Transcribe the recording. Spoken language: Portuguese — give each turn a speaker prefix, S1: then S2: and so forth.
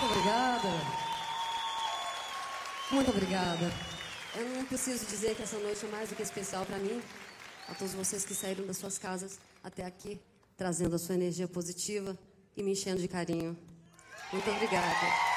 S1: obrigada. Muito obrigada. Eu não preciso dizer que essa noite é mais do que especial para mim. A todos vocês que saíram das suas casas até aqui, trazendo a sua energia positiva e me enchendo de carinho. Muito obrigada.